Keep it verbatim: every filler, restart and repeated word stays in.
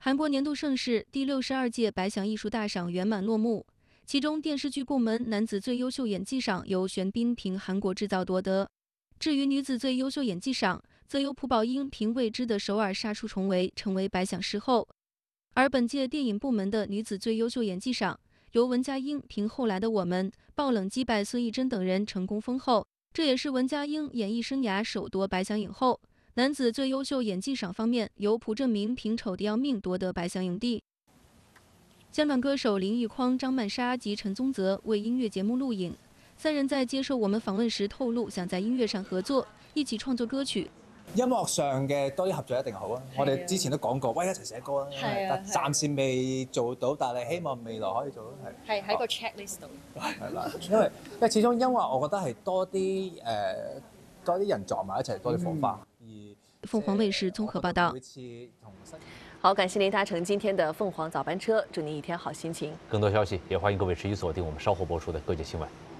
韩国年度盛事第六十二届百想艺术大赏圆满落幕，其中电视剧部门男子最优秀演技赏由玄彬凭《韩国制造》夺得，至于女子最优秀演技赏，则由朴宝英凭《未知的首尔》杀出重围，成为百想视后。而本届电影部门的女子最优秀演技赏，由文佳英凭《后来的我们》爆冷击败孙艺珍等人成功封后，这也是文佳英演艺生涯首夺百想影后。男子最优秀演技赏方面，由朴正明凭《丑的要命》夺得百想影帝。香港歌手林奕匡、张曼莎及陈宗泽为音乐节目录影，三人在接受我们访问时透露，想在音乐上合作，一起創作歌曲。 音樂上嘅多啲合作一定好啊！我哋之前都講過，喂一齊寫歌啊！但暫時未做到，但係希望未來可以做到。 係喺個 checklist 度。 係啦，因為因為始終音樂，我覺得係多啲誒、呃、多啲人撞埋一齊，多啲火花。而鳳凰衛視綜合報道。 好，感謝您搭乘今天的鳳凰早班車，祝您一天好心情。 更多消息也歡迎各位持續鎖定我們稍後播出的各界新聞。